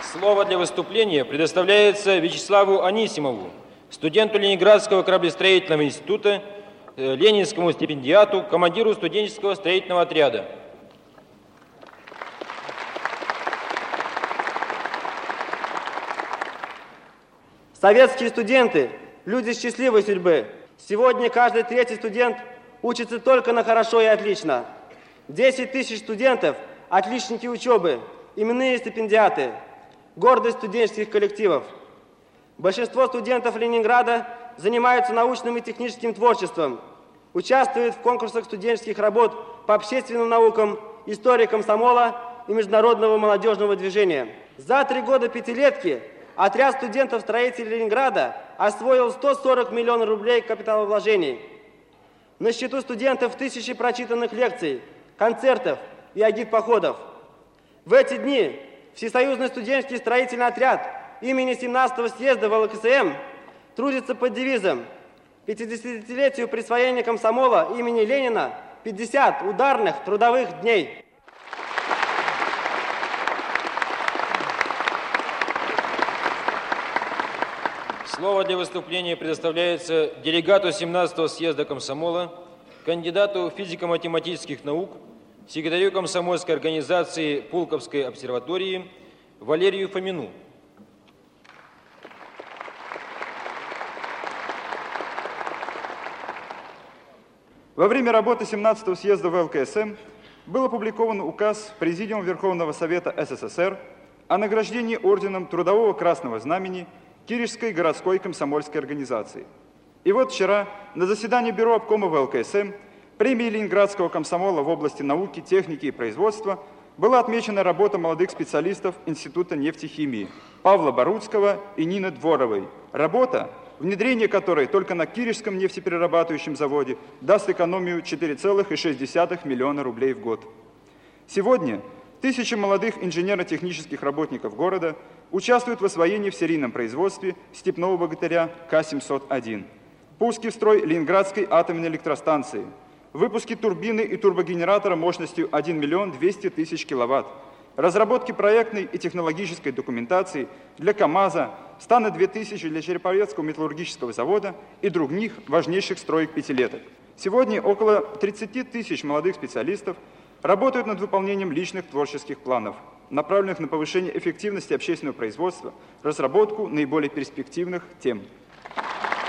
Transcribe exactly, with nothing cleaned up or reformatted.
Слово для выступления предоставляется Вячеславу Анисимову, студенту Ленинградского кораблестроительного института, ленинскому стипендиату, командиру студенческого строительного отряда. Советские студенты – люди счастливой судьбы. Сегодня каждый третий студент учится только на хорошо и отлично. десять тысяч студентов – отличники учебы, именные стипендиаты, гордость студенческих коллективов. Большинство студентов Ленинграда занимаются научным и техническим творчеством, участвуют в конкурсах студенческих работ по общественным наукам, истории комсомола и международного молодежного движения. За три года пятилетки отряд студентов-строителей Ленинграда освоил сто сорок миллионов рублей капиталовложений. На счету студентов тысячи прочитанных лекций, концертов и агитпоходов. В эти дни Всесоюзный студенческий строительный отряд имени семнадцатого съезда вэ эл ка эс эм трудится под девизом пятидесятилетию присвоения комсомола имени Ленина пятьдесят ударных трудовых дней. Слово для выступления предоставляется делегату семнадцатого съезда комсомола, кандидату физико-математических наук, секретарю комсомольской организации Пулковской обсерватории Валерию Фомину. Во время работы семнадцатого съезда вэ эл ка эс эм был опубликован указ Президиума Верховного Совета эс эс эс эр о награждении орденом Трудового Красного Знамени Киришской городской комсомольской организации. И вот вчера на заседании Бюро обкома вэ эл ка эс эм премией Ленинградского комсомола в области науки, техники и производства была отмечена работа молодых специалистов Института нефтехимии Павла Боруцкого и Нины Дворовой. Работа, внедрение которой только на Киришском нефтеперерабатывающем заводе даст экономию четыре целых шесть десятых миллиона рублей в год. Сегодня тысячи молодых инженерно-технических работников города участвуют в освоении в серийном производстве степного богатыря К семьсот один, пуске в строй Ленинградской атомной электростанции, выпуске турбины и турбогенератора мощностью один миллион двести тысяч киловатт, разработке проектной и технологической документации для КАМАЗа, Стана две тысячи для Череповецкого металлургического завода и других важнейших строек пятилеток. Сегодня около тридцати тысяч молодых специалистов работают над выполнением личных творческих планов, направленных на повышение эффективности общественного производства, разработку наиболее перспективных тем.